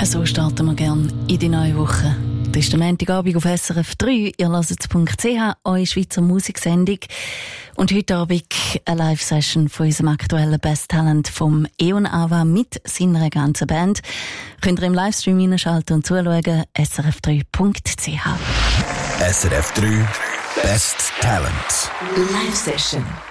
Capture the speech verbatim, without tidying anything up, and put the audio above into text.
So starten wir gerne in die neue Woche. Das ist der Montagabend auf S R F drei. Ihr hört es punkt c h, eure Schweizer Musiksendung. Und heute Abend eine Live-Session von unserem aktuellen Best Talent vom Eon Ava mit seiner ganzen Band. Könnt ihr im Livestream hineinschalten und zuschauen. S R F drei punkt c h. S R F drei Best Talent Live-Session.